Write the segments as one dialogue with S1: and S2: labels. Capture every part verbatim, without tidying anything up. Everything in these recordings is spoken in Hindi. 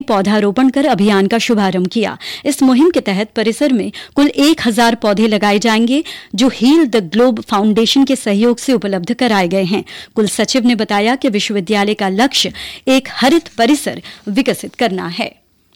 S1: पौधारोपण कर अभियान का शुभारंभ किया। इस मुहिम के तहत परिसर में कुल एक हजार पौधे लगाए जाएंगे जो हील द ग्लोब फाउंडेशन के सहयोग से उपलब्ध कराए गए हैं। कुल सचिव ने बताया कि विश्वविद्यालय का लक्ष्य एक हरित परिसर विकसित करना है।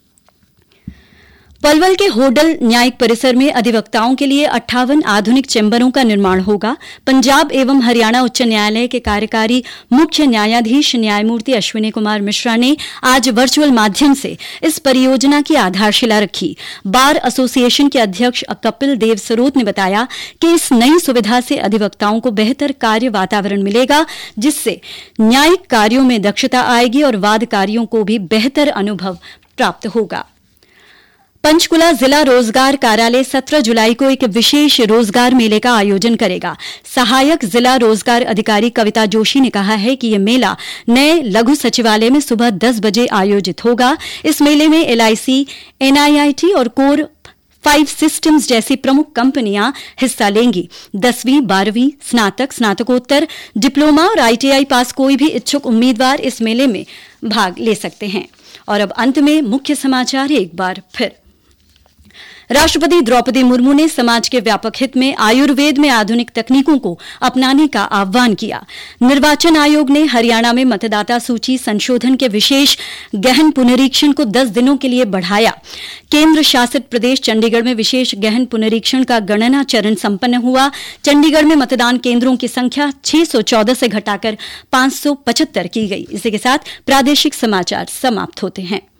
S1: पलवल के होडल न्यायिक परिसर में अधिवक्ताओं के लिए अट्ठावन आधुनिक चैम्बरों का निर्माण होगा। पंजाब एवं हरियाणा उच्च न्यायालय के कार्यकारी मुख्य न्यायाधीश न्यायमूर्ति अश्विनी कुमार मिश्रा ने आज वर्चुअल माध्यम से इस परियोजना की आधारशिला रखी। बार एसोसिएशन के अध्यक्ष कपिल देव सरोत ने बताया कि इस नई सुविधा से अधिवक्ताओं को बेहतर कार्य वातावरण मिलेगा, जिससे न्यायिक कार्यों में दक्षता आएगी और वादकारियों को भी बेहतर अनुभव प्राप्त होगा। पंचकुला जिला रोजगार कार्यालय सत्रह जुलाई को एक विशेष रोजगार मेले का आयोजन करेगा। सहायक जिला रोजगार अधिकारी कविता जोशी ने कहा है कि यह मेला नए लघु सचिवालय में सुबह दस बजे आयोजित होगा। इस मेले में एलआईसी, एनआईआईटी और कोर फाइव सिस्टम्स जैसी प्रमुख कंपनियां हिस्सा लेंगी। दसवीं, बारहवीं, स्नातक, स्नातकोत्तर, डिप्लोमा और आईटीआई पास कोई भी इच्छुक उम्मीदवार इस मेले में भाग ले सकते हैं। और अब अंत में मुख्य समाचार एक बार फिर। राष्ट्रपति द्रौपदी मुर्मू ने समाज के व्यापक हित में आयुर्वेद में आधुनिक तकनीकों को अपनाने का आह्वान किया। निर्वाचन आयोग ने हरियाणा में मतदाता सूची संशोधन के विशेष गहन पुनरीक्षण को दस दिनों के लिए बढ़ाया। केंद्र शासित प्रदेश चंडीगढ़ में विशेष गहन पुनरीक्षण का गणना चरण संपन्न हुआ। चंडीगढ़ में मतदान केंद्रों की संख्या छह सौ चौदह से घटाकर पांच सौ पचहत्तर की गई। इसी के साथ प्रादेशिक समाचार समाप्त होते हैं।